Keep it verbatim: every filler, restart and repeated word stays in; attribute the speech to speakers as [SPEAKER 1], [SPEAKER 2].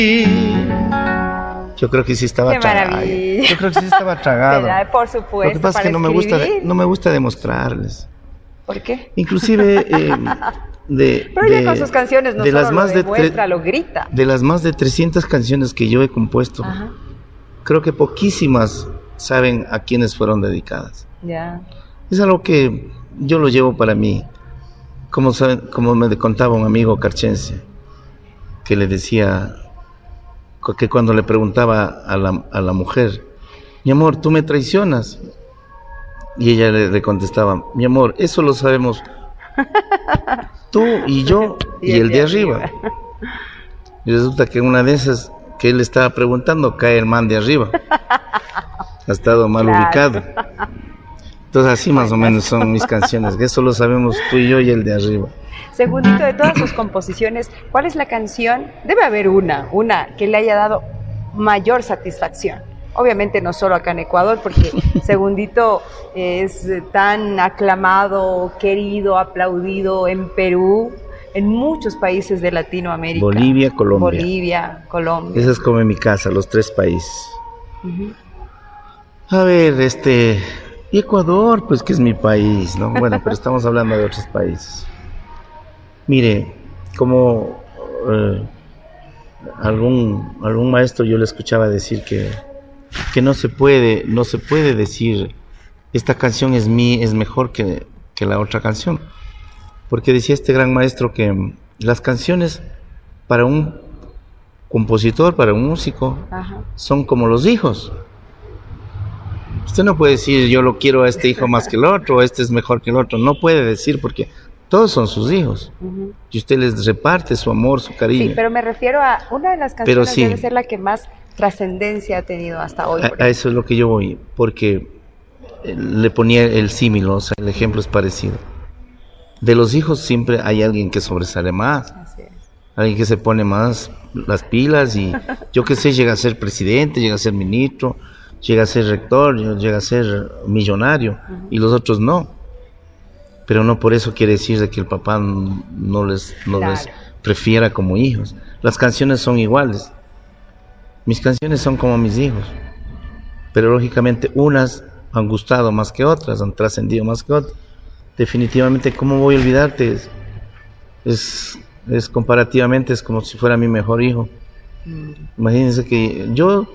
[SPEAKER 1] Yo creo que sí estaba
[SPEAKER 2] Qué
[SPEAKER 1] tragado.
[SPEAKER 2] maravilla.
[SPEAKER 1] Yo creo que sí estaba tragado.
[SPEAKER 2] ¿Verdad? Por supuesto.
[SPEAKER 1] Lo que pasa es que no me gusta, de- no me gusta demostrarles.
[SPEAKER 2] ¿Por qué?
[SPEAKER 1] Inclusive eh, de,
[SPEAKER 2] Pero
[SPEAKER 1] de,
[SPEAKER 2] ella con sus canciones no
[SPEAKER 1] de
[SPEAKER 2] solo
[SPEAKER 1] las más
[SPEAKER 2] lo
[SPEAKER 1] de
[SPEAKER 2] demuestra,
[SPEAKER 1] tre-
[SPEAKER 2] lo grita.
[SPEAKER 1] de las más de trescientas canciones que yo he compuesto,
[SPEAKER 2] Ajá.
[SPEAKER 1] creo que poquísimas saben a quiénes fueron dedicadas.
[SPEAKER 2] Ya.
[SPEAKER 1] Es algo que yo lo llevo para mí. Como, saben, como me contaba un amigo carchense, que le decía, que cuando le preguntaba a la, a la mujer, mi amor, ¿tú me traicionas? Y ella le, le contestaba, mi amor, eso lo sabemos tú y yo y, y el, el de arriba. arriba. Y resulta que una de esas que él estaba preguntando, cae el man de arriba. Ha estado mal claro. ubicado. Entonces así más o menos son mis canciones, que eso lo sabemos tú y yo y el de arriba.
[SPEAKER 2] Segundito, de todas sus composiciones, ¿cuál es la canción? Debe haber una, una que le haya dado mayor satisfacción. Obviamente no solo acá en Ecuador, porque Segundito es tan aclamado, querido, aplaudido en Perú, en muchos países de Latinoamérica.
[SPEAKER 1] Bolivia, Colombia.
[SPEAKER 2] Bolivia, Colombia.
[SPEAKER 1] Esa es como en mi casa, los tres países. Uh-huh. A ver, este... Y Ecuador, pues que es mi país, ¿no? Bueno, pero estamos hablando de otros países. Mire, como eh, algún algún maestro yo le escuchaba decir que que no se puede no se puede decir esta canción es mi es mejor que, que la otra canción, porque decía este gran maestro que las canciones para un compositor, para un músico, ajá, son como los hijos. Usted no puede decir yo lo quiero a este hijo más que el otro, o este es mejor que el otro. No puede decir porque todos son sus hijos. Uh-huh. Y usted les reparte su amor, su cariño.
[SPEAKER 2] Sí, pero me refiero a una de las canciones sí, debe ser la que más trascendencia ha tenido hasta hoy.
[SPEAKER 1] A, a eso es lo que yo voy, porque le ponía el símil, o sea, el ejemplo es parecido. De los hijos siempre hay alguien que sobresale más. Así es. Alguien que se pone más las pilas y yo qué sé, llega a ser presidente, llega a ser ministro, llega a ser rector, llega a ser millonario, uh-huh, y los otros no. Pero no por eso quiere decir de que el papá no les, no claro, les prefiera como hijos. Las canciones son iguales. Mis canciones son como mis hijos. Pero lógicamente unas han gustado más que otras, han trascendido más que otras. Definitivamente, ¿cómo voy a olvidarte? Es, es, es comparativamente, es como si fuera mi mejor hijo. Mm. Imagínense que yo